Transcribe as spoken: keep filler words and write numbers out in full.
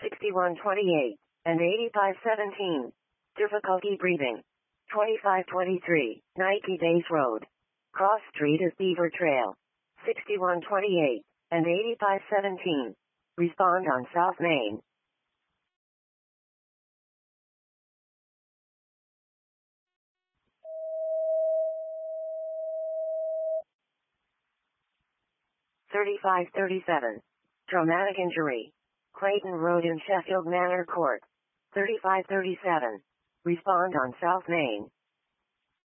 sixty-one twenty-eight, and eighty-five seventeen. Difficulty breathing. twenty-five twenty-three, Nike Days Road. Cross Street is Beaver Trail. sixty-one twenty-eight, and eighty-five seventeen. Respond on South Main. thirty-five thirty-seven. Traumatic injury. Clayton Road in Sheffield Manor Court. thirty-five thirty-seven. Respond on South Main.